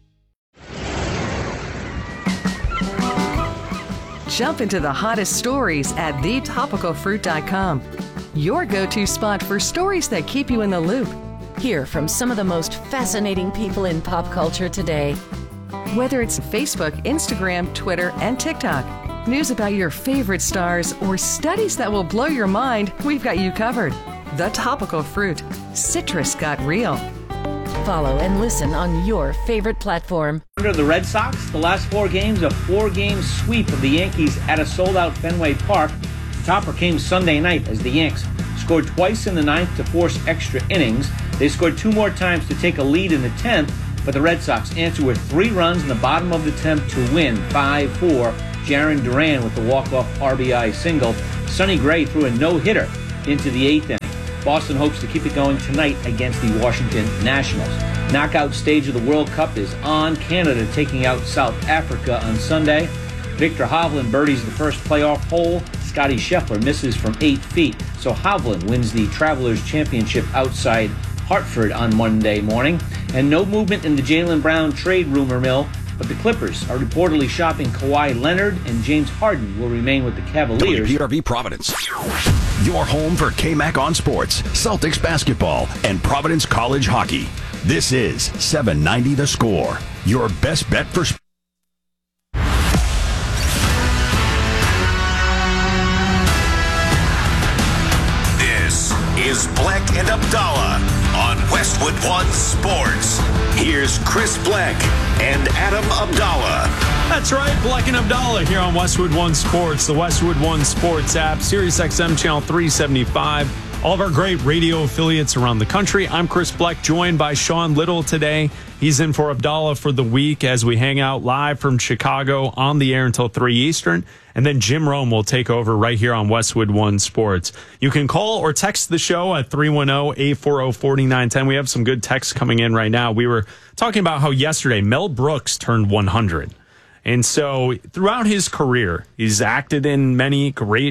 Jump into the hottest stories at the topical fruit dot com. Your go-to spot for stories that keep you in the loop. Hear from some of the most fascinating people in pop culture today. Whether it's Facebook, Instagram, Twitter, and TikTok, news about your favorite stars, or studies that will blow your mind, we've got you covered. The Topical Fruit. Citrus got real. Follow and listen on your favorite platform. Under the Red Sox, the last four games, a four-game sweep of the Yankees at a sold-out Fenway Park. The topper came Sunday night as the Yanks scored twice in the ninth to force extra innings. They scored two more times to take a lead in the tenth, but the Red Sox answered with three runs in the bottom of the tenth to win five four. Jarren Duran with the walk-off R B I single. Sonny Gray threw a no-hitter into the eighth inning. Boston hopes to keep it going tonight against the Washington Nationals. Knockout stage of the World Cup is on. Canada taking out South Africa on Sunday. Victor Hovland birdies the first playoff hole. Scotty Scheffler misses from eight feet. So Hovland wins the Travelers Championship outside Hartford on Monday morning. And no movement in the Jaylen Brown trade rumor mill, but the Clippers are reportedly shopping Kawhi Leonard, and James Harden will remain with the Cavaliers. W P R V Providence, your home for K-Mac on sports, Celtics basketball, and Providence College hockey. This is seven ninety The Score, your best bet for sports. This is Bleck and Abdallah on Westwood One Sports. Here's Chris Bleck and Adam Abdallah. That's right, Bleck and Abdallah here on Westwood One Sports, the Westwood One Sports app, Sirius X M channel three seventy-five. All of our great radio affiliates around the country. I'm Chris Bleck, joined by Sean Little today. He's in for Abdallah for the week as we hang out live from Chicago on the air until three Eastern. And then Jim Rome will take over right here on Westwood One Sports. You can call or text the show at three one zero, eight four zero, four nine one zero. We have some good texts coming in right now. We were talking about how yesterday Mel Brooks turned one hundred. And so throughout his career, he's acted in many great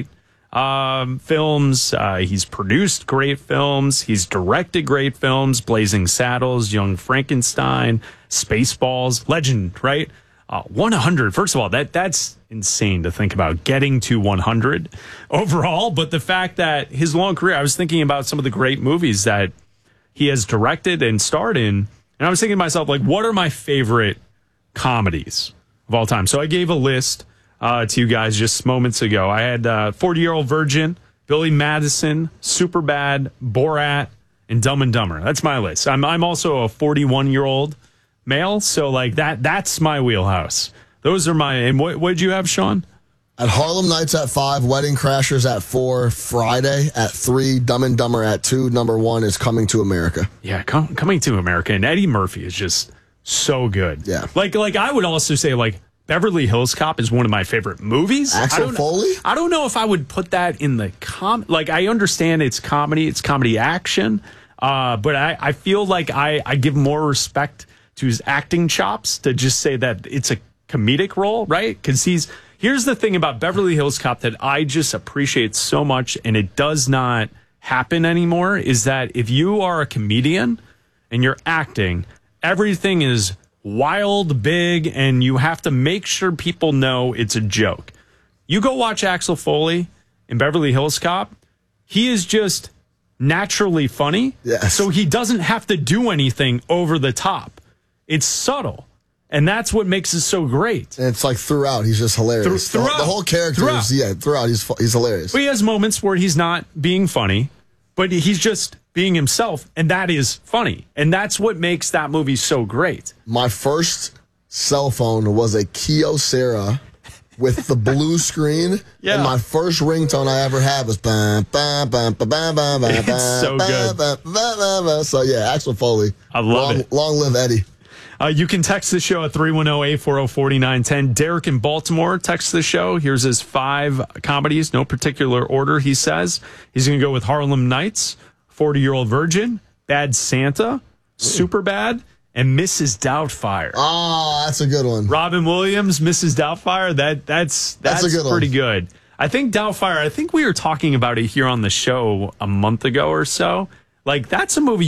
um, films. Uh, he's produced great films. He's directed great films. Blazing Saddles, Young Frankenstein, Spaceballs, legend, right? Uh, one hundred. First of all, that that's insane to think about, getting to one hundred overall. But the fact that his long career, I was thinking about some of the great movies that he has directed and starred in. And I was thinking to myself, like, what are my favorite comedies of all time? So I gave a list uh, to you guys just moments ago. I had uh, forty-Year-Old Virgin, Billy Madison, Superbad, Borat, and Dumb and Dumber. That's my list. I'm I'm also a forty-one-year-old male, so like that that's my wheelhouse. Those are my. And what what did you have, Sean? At Harlem Nights at five, Wedding Crashers at four, Friday at three, Dumb and Dumber at two. Number one is Coming to America. Yeah, com- Coming to America, and Eddie Murphy is just so good. Yeah, like like I would also say like Beverly Hills Cop is one of my favorite movies. Axel I Foley? I don't know if I would put that in the com. Like I understand it's comedy, it's comedy action, uh, but I, I feel like I, I give more respect to his acting chops to just say that it's a comedic role, right? Because he's here's the thing about Beverly Hills Cop that I just appreciate so much, and it does not happen anymore, is that if you are a comedian and you're acting, everything is wild, big, and you have to make sure people know it's a joke. You go watch Axel Foley in Beverly Hills Cop, he is just naturally funny. Yes. So he doesn't have to do anything over the top. It's subtle. And that's what makes it so great. And it's like throughout, he's just hilarious. Throughout, the, the whole character throughout. is, yeah, throughout, he's, he's hilarious. But he has moments where he's not being funny, but he's just being himself, and that is funny. And that's what makes that movie so great. My first cell phone was a Kyocera with the blue screen. Yeah. And my first ringtone I ever had was bam, bam, bam, bam, bam, bam, bam, It's so bam, good. bam, bam, bam, bam. So, yeah, Axel Foley. I love long, it. Long live Eddie. Uh, you can text the show at three one zero, eight four zero, four nine one zero. Derek in Baltimore texts the show. Here's his five comedies, no particular order, he says. He's going to go with Harlem Nights, forty-Year-Old Virgin, Bad Santa, Superbad, and Missus Doubtfire. Oh, that's a good one. Robin Williams, Missus Doubtfire, that, that's, that's, That's a good pretty one. good. I think Doubtfire, I think we were talking about it here on the show a month ago or so. Like, that's a movie you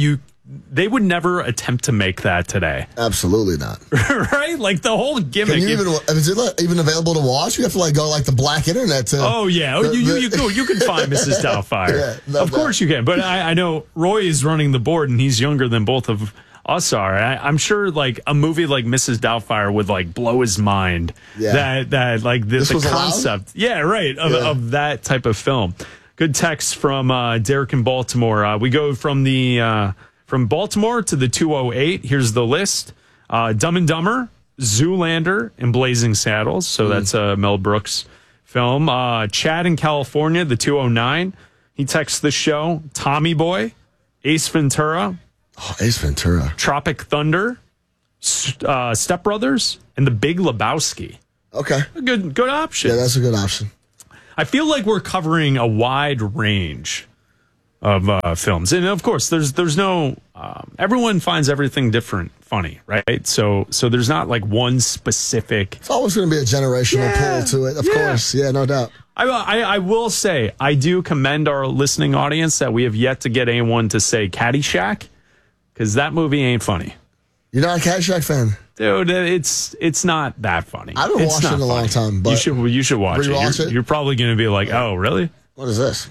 they would never attempt to make that today. Absolutely not. Right? Like the whole gimmick. Can you even, is it even available to watch? You have to like go like the black internet to. Oh yeah, oh, the, you, you, the, you, go, you can find Missus Doubtfire. Yeah, no of course doubt. you can. But I, I know Roy is running the board, and he's younger than both of us are. I, I'm sure like a movie like Missus Doubtfire would like blow his mind. Yeah. That that like the, This the was allowed? concept. Yeah, right. Of, Yeah. of that type of film. Good text from uh, Derek in Baltimore. Uh, we go from the uh, from Baltimore to the two oh eight. Here's the list: uh, Dumb and Dumber, Zoolander, and Blazing Saddles. So that's a Mel Brooks film. Uh, Chad in California, the two oh nine. He texts the show: Tommy Boy, Ace Ventura, Oh, Ace Ventura, Tropic Thunder, uh, Step Brothers, and The Big Lebowski. Okay, A good good option. yeah, that's a good option. I feel like we're covering a wide range of uh, films, and of course, there's there's no um, everyone finds everything different funny, right? So so there's not like one specific. It's always going to be a generational Yeah, pull to it, of yeah. course. Yeah, no doubt. I, I I will say I do commend our listening audience that we have yet to get anyone to say Caddyshack, because that movie ain't funny. You're not a Caddyshack fan? Dude, it's it's not that funny. I haven't It's watched it not in a long funny. time, but you should you should watch it. rewatch You're, it? you're probably going to be like, oh, really? What is this?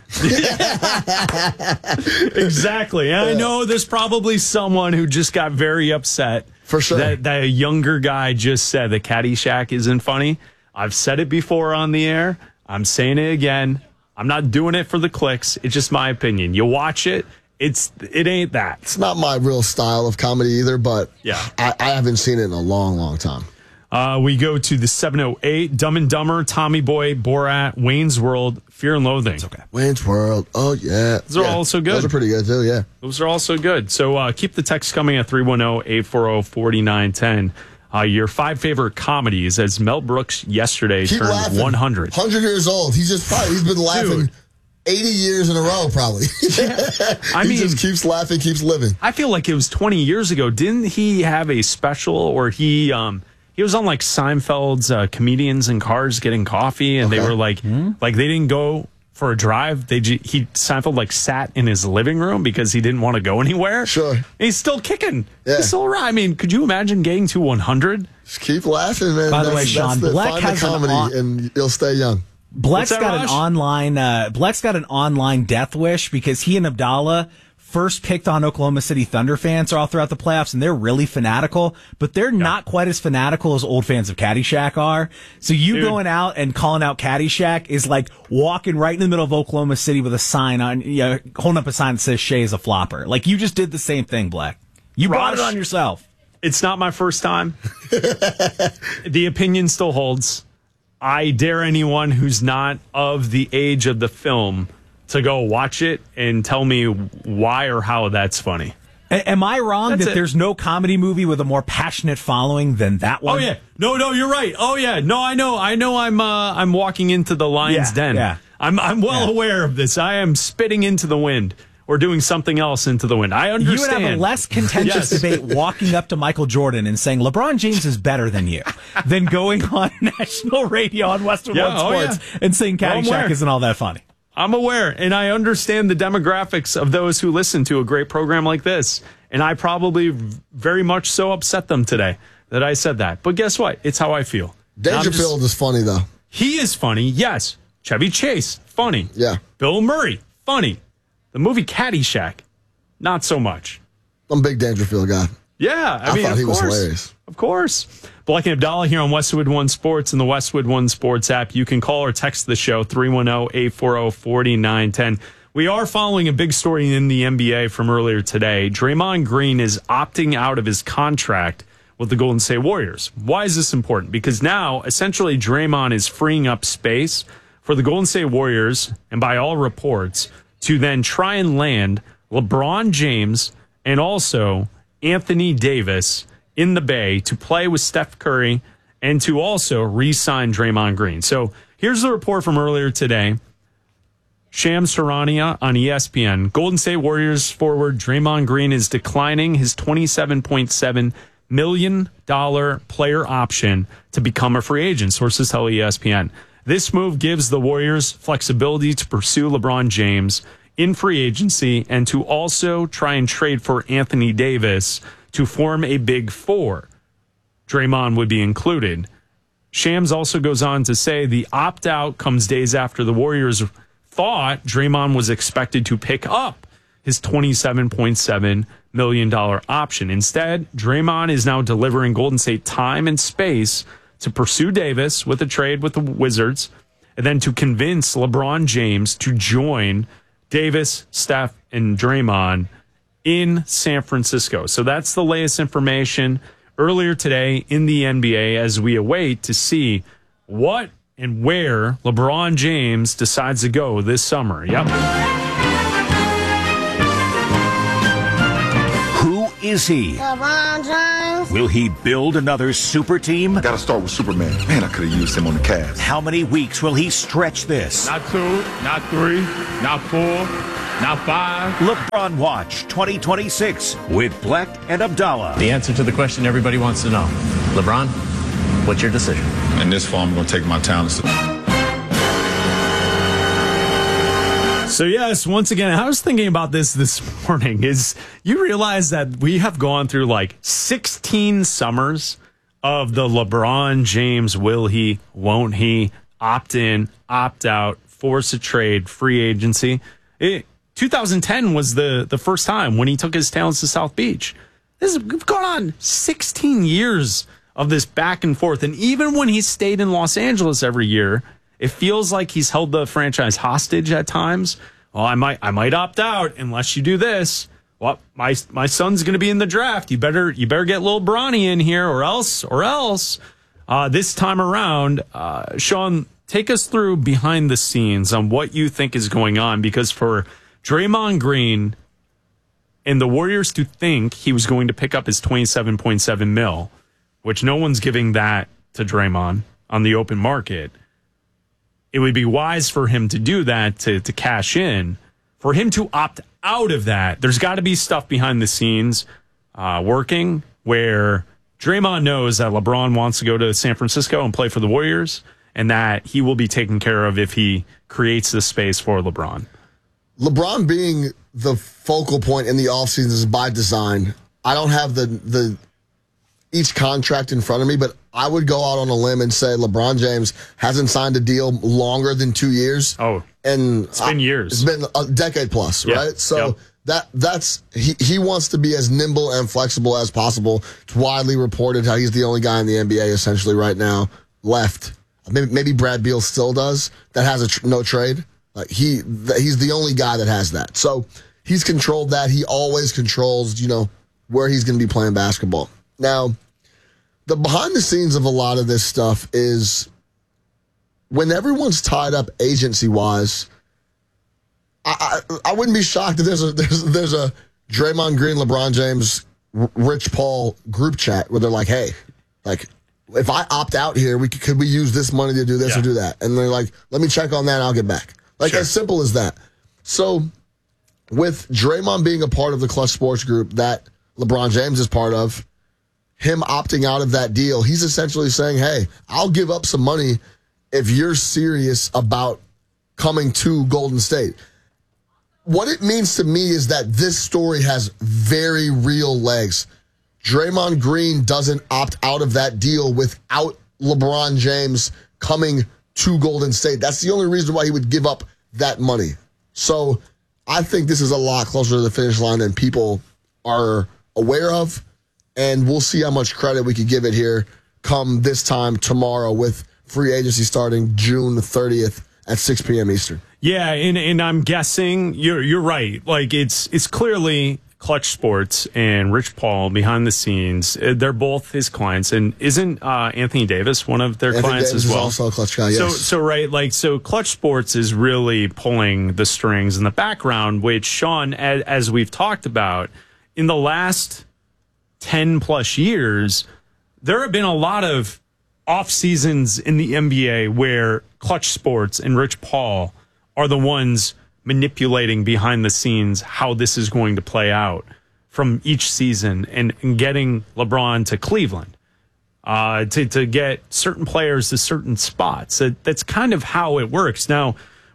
Exactly. And I know there's probably someone who just got very upset For sure. that, that a younger guy just said that Caddyshack isn't funny. I've said it before on the air. I'm saying it again. I'm not doing it for the clicks. It's just my opinion. You watch it, it's it ain't that. It's not my real style of comedy either, but Yeah. I, I haven't seen it in a long, long time. Uh, we go to the seven oh eight, Dumb and Dumber, Tommy Boy, Borat, Wayne's World, Fear and Loathing. Okay. Wayne's World. Oh, yeah. Those are Yeah. all so good. Those are pretty good, too, yeah. Those are also good. So uh, keep the text coming at three one zero, eight four zero, four nine one zero. Uh, your five favorite comedies, as Mel Brooks yesterday Keep turned laughing. one hundred. one hundred years old. He's just probably, he's been laughing Dude. eighty years in a row, probably. I he mean- just keeps laughing, keeps living. I feel like it was twenty years ago. Didn't he have a special, or he um he was on like Seinfeld's uh, Comedians in Cars Getting Coffee, and they Okay. were like like they didn't go for a drive. They ju- he Seinfeld like sat in his living room because he didn't want to go anywhere. Sure. And he's still kicking. Yeah. He's still around. I mean, could you imagine getting to one hundred? Just keep laughing, man. By the way, That's- Sean, that's the, Black find has the an comedy on- and you'll stay young. Bleck's that, got Raj? an online. Uh, Bleck's got an online death wish because he and Abdallah first picked on Oklahoma City Thunder fans all throughout the playoffs, and they're really fanatical, but they're not quite as fanatical as old fans of Caddyshack are. So you Dude. going out and calling out Caddyshack is like walking right in the middle of Oklahoma City with a sign on, you know, holding up a sign that says Shea is a flopper. Like you just did the same thing, Bleck. You brought it Raj. on yourself. It's not my first time. The opinion still holds. I dare anyone who's not of the age of the film to go watch it and tell me why or how that's funny. A- am I wrong That's that it. there's no comedy movie with a more passionate following than that one? Oh yeah, no, no, you're right. Oh yeah, no, I know, I know. I'm, uh, I'm walking into the lion's Yeah, den. yeah. I'm, I'm well Yeah. aware of this. I am spitting into the wind or doing something else into the wind. I You understand. would have a less contentious Yes. debate walking up to Michael Jordan and saying LeBron James is better than you than going on national radio on Westwood Yeah, One oh, Sports yeah. and saying Well, I'm aware. Caddyshack isn't all that funny. I'm aware, and I understand the demographics of those who listen to a great program like this. And I probably very much so upset them today that I said that. But guess what? It's how I feel. I'm just- Dangerfield is funny, though. He is funny, yes. Chevy Chase, funny. Yeah. Bill Murray, funny. The movie Caddyshack, not so much. I'm a big Dangerfield guy. Yeah, I, I mean, thought of he was course. hilarious. Of course. Black and Abdallah here on Westwood One Sports and the Westwood One Sports app. You can call or text the show, three one zero, eight four zero, four nine one zero. We are following a big story in the N B A from earlier today. Draymond Green is opting out of his contract with the Golden State Warriors. Why is this important? Because now, essentially, Draymond is freeing up space for the Golden State Warriors, and by all reports, to then try and land LeBron James and also Anthony Davis in the Bay to play with Steph Curry and to also re-sign Draymond Green. So here's the report from earlier today. Shams Charania on E S P N. Golden State Warriors forward Draymond Green is declining his twenty-seven point seven million dollars player option to become a free agent, sources tell E S P N. This move gives the Warriors flexibility to pursue LeBron James in free agency and to also try and trade for Anthony Davis to form a big four. Draymond would be included. Shams also goes on to say the opt-out comes days after the Warriors thought Draymond was expected to pick up his twenty-seven point seven million dollars option. Instead, Draymond is now delivering Golden State time and space to pursue Davis with a trade with the Wizards and then to convince LeBron James to join Davis, Steph, and Draymond in San Francisco. So that's the latest information earlier today in the N B A as we await to see what and where LeBron James decides to go this summer. Yep. Who is he? LeBron James. Will he build another super team? Gotta start with Superman. Man, I could have used him on the Cavs. How many weeks will he stretch this? Not two, not three, not four, not five. LeBron Watch twenty twenty-six with Black and Abdallah. The answer to the question everybody wants to know. LeBron, what's your decision? In this fall, I'm going to take my talents. So yes, once again, I was thinking about this this morning. Is you realize that we have gone through like sixteen summers of the LeBron James will he, won't he, opt in, opt out, force a trade, free agency. It, twenty ten was the, the first time when he took his talents to South Beach. This is, we've gone on sixteen years of this back and forth. And even when he stayed in Los Angeles every year, it feels like he's held the franchise hostage at times. Well, I might I might opt out unless you do this. Well, my my son's going to be in the draft. You better you better get little Bronny in here, or else or else. Uh, this time around, uh, Sean, take us through behind the scenes on what you think is going on, because for Draymond Green and the Warriors to think he was going to pick up his twenty-seven point seven mil, which no one's giving that to Draymond on the open market. It would be wise for him to do that, to, to cash in. For him to opt out of that, there's got to be stuff behind the scenes uh, working where Draymond knows that LeBron wants to go to San Francisco and play for the Warriors, and that he will be taken care of if he creates the space for LeBron. LeBron being the focal point in the offseason is by design. I don't have the the each contract in front of me, but I would go out on a limb and say LeBron James hasn't signed a deal longer than two years. Oh, and it's been years. It's been a decade plus, yep. right? So yep. that that's he, he wants to be as nimble and flexible as possible. It's widely reported how he's the only guy in the N B A essentially right now left. Maybe, maybe Brad Beal still does that has a tr- no trade. Like he th- he's the only guy that has that. So he's controlled that. He always controls, you know, where he's going to be playing basketball. Now, the behind the scenes of a lot of this stuff is when everyone's tied up agency wise. I, I I wouldn't be shocked if there's a there's there's a Draymond Green, LeBron James, R- Rich Paul group chat where they're like, hey, like if I opt out here, we could, could we use this money to do this yeah. or do that? And they're like, let me check on that and I'll get back. Like sure. as simple as that. So with Draymond being a part of the Clutch Sports Group that LeBron James is part of, him opting out of that deal, he's essentially saying, hey, I'll give up some money if you're serious about coming to Golden State. What it means to me is that this story has very real legs. Draymond Green doesn't opt out of that deal without LeBron James coming to Golden State. That's the only reason why he would give up that money. So I think this is a lot closer to the finish line than people are aware of. And we'll see how much credit we could give it here come this time tomorrow with free agency starting June thirtieth at six p.m. Eastern. Yeah, and, and I'm guessing you're you're right. Like it's it's clearly Clutch Sports and Rich Paul behind the scenes. They're both his clients, and isn't uh, Anthony Davis one of their Anthony clients Davis as well? Is also a Clutch guy. Yes. So so right, like so, Clutch Sports is really pulling the strings in the background. Which Sean, as, as we've talked about in the last ten plus years, there have been a lot of off seasons in the N B A where Clutch Sports and Rich Paul are the ones manipulating behind the scenes how this is going to play out from each season and, and getting LeBron to Cleveland, uh, to, to get certain players to certain spots. That, that's kind of how it works. Now,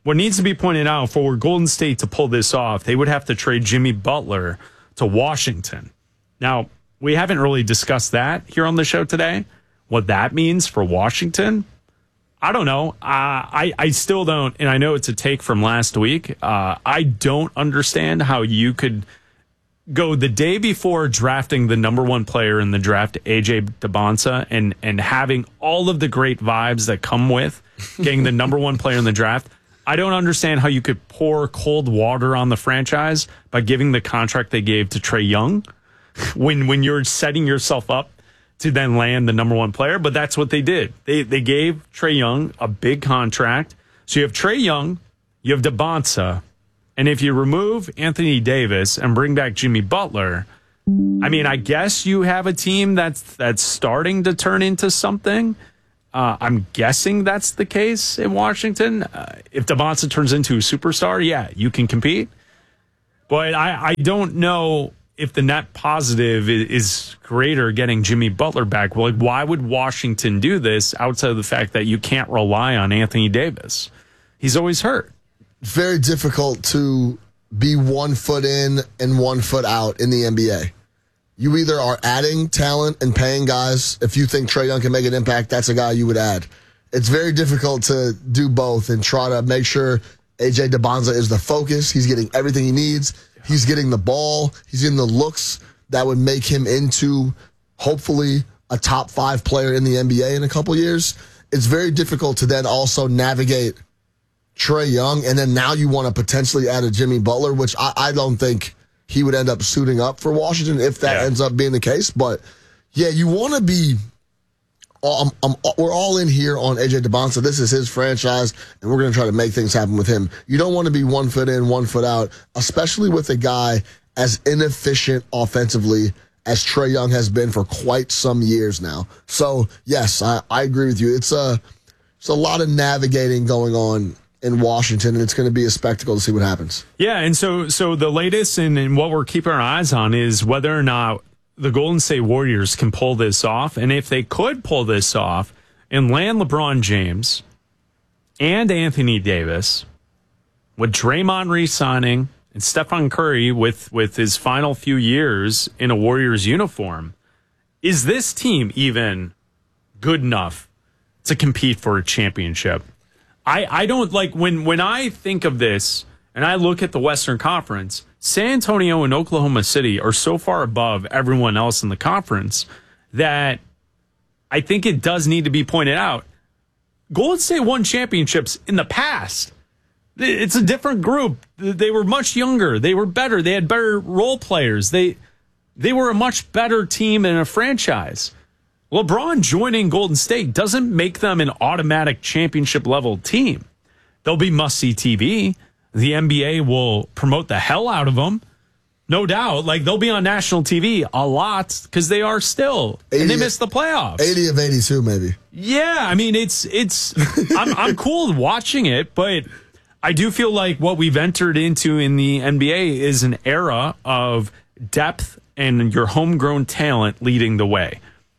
what needs to be pointed out for Golden State to pull this off, they would have to trade Jimmy Butler to Washington. Now, we haven't really discussed that here on the show today. What that means for Washington, I don't know. Uh, I, I still don't, and I know it's a take from last week. Uh, I don't understand how you could go the day before drafting the number one player in the draft, A J Dybantsa, and, and having all of the great vibes that come with getting the number one player in the draft. I don't understand how you could pour cold water on the franchise by giving the contract they gave to Trae Young when when you're setting yourself up to then land the number one player. But that's what they did. They they gave Trae Young a big contract. So you have Trae Young, you have Dybantsa, and if you remove Anthony Davis and bring back Jimmy Butler, I mean, I guess you have a team that's that's starting to turn into something. Uh, I'm guessing that's the case in Washington. Uh, if Dybantsa turns into a superstar, yeah, you can compete. But I, I don't know if the net positive is, is greater getting Jimmy Butler back. Well, like, why would Washington do this outside of the fact that you can't rely on Anthony Davis? He's always hurt. Very difficult to be one foot in and one foot out in the N B A. You either are adding talent and paying guys. If you think Trae Young can make an impact, that's a guy you would add. It's very difficult to do both and try to make sure A J Dybantsa is the focus. He's getting everything he needs. He's getting the ball. He's getting the looks that would make him into, hopefully, a top five player in the N B A in a couple years. It's very difficult to then also navigate Trae Young, and then now you want to potentially add a Jimmy Butler, which I, I don't think he would end up suiting up for Washington if that yeah. ends up being the case. But, yeah, you want to be um, um, – we're all in here on A J Dybantsa. This is his franchise, and we're going to try to make things happen with him. You don't want to be one foot in, one foot out, especially with a guy as inefficient offensively as Trae Young has been for quite some years now. So, yes, I, I agree with you. It's a, it's a lot of navigating going on in Washington, and it's going to be a spectacle to see what happens. Yeah, and so so the latest and, and what we're keeping our eyes on is whether or not the Golden State Warriors can pull this off. And if they could pull this off and land LeBron James and Anthony Davis with Draymond re-signing and Stephen Curry with, with his final few years in a Warriors uniform, is this team even good enough to compete for a championship? I, I don't like when, when I think of this and I look at the Western Conference, San Antonio and Oklahoma City are so far above everyone else in the conference that I think it does need to be pointed out. Golden State won championships in the past. It's a different group. They were much younger. They were better. They had better role players. They, they were a much better team and a franchise. LeBron joining Golden State doesn't make them an automatic championship-level team. They'll be must-see T V. The N B A will promote the hell out of them. No doubt. Like, they'll be on national T V a lot because they are still. eighty, and they missed the playoffs. eighty of eighty-two, maybe. Yeah, I mean, it's, it's, I'm, I'm cool watching it, but I do feel like what we've entered into in the N B A is an era of depth and your homegrown talent leading the way.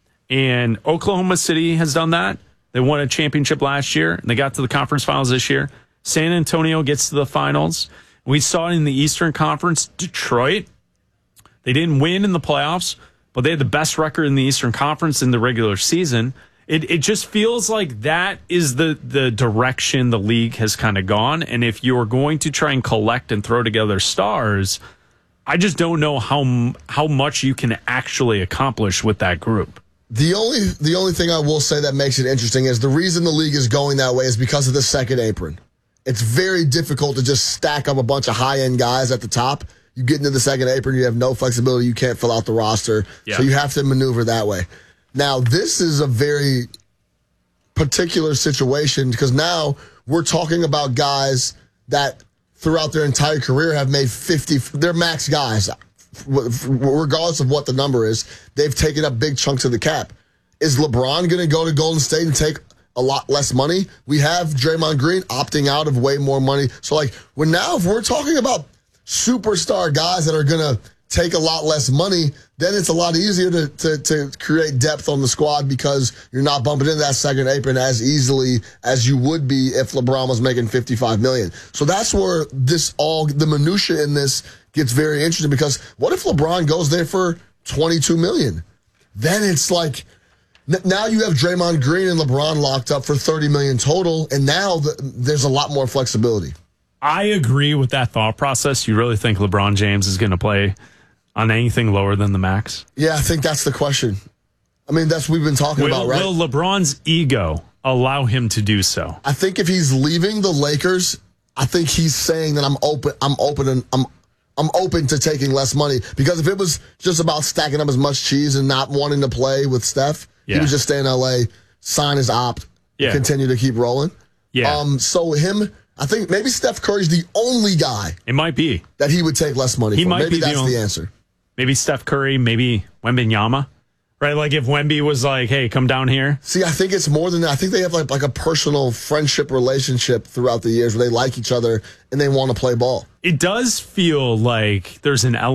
And Oklahoma City has done that. They won a championship last year, and they got to the conference finals this year. San Antonio gets to the finals. We saw it in the Eastern Conference. Detroit, they didn't win in the playoffs, but they had the best record in the Eastern Conference in the regular season. It it just feels like that is the, the direction the league has kind of gone. And if you're going to try and collect and throw together stars, I just don't know how how much you can actually accomplish with that group. The only the only thing I will say that makes it interesting is the reason the league is going that way is because of the second apron. It's very difficult to just stack up a bunch of high-end guys at the top. You get into the second apron, you have no flexibility, you can't fill out the roster, yeah. So you have to maneuver that way. Now, this is a very particular situation because now we're talking about guys that throughout their entire career have made fifty, they're max guys. Regardless of what the number is, they've taken up big chunks of the cap. Is LeBron going to go to Golden State and take a lot less money? We have Draymond Green opting out of way more money. So, like, when now if we're talking about superstar guys that are going to take a lot less money, then it's a lot easier to, to, to create depth on the squad because you're not bumping into that second apron as easily as you would be if LeBron was making fifty-five million dollars. So that's where this all, the minutia in this gets very interesting because what if LeBron goes there for twenty-two million dollars? Then it's like, now you have Draymond Green and LeBron locked up for thirty million dollars total, and now the, there's a lot more flexibility. I agree with that thought process. You really think LeBron James is going to play on anything lower than the max? Yeah, I think that's the question. I mean, that's what we've been talking will, about, right? Will LeBron's ego allow him to do so? I think if he's leaving the Lakers, I think he's saying that I'm open. I'm open and I'm. I'm open to taking less money because if it was just about stacking up as much cheese and not wanting to play with Steph, yeah. he would just stay in L A, sign his opt, yeah. continue to keep rolling. Yeah. Um. So him, I think maybe Steph Curry's the only guy. It might be that he would take less money. He for. might maybe be that's the, only, the answer. Maybe Steph Curry, maybe Wembanyama. Right, like if Wemby was like, "Hey, come down here." See, I think it's more than that. I think they have like like a personal friendship relationship throughout the years where they like each other and they want to play ball. It does feel like there's an element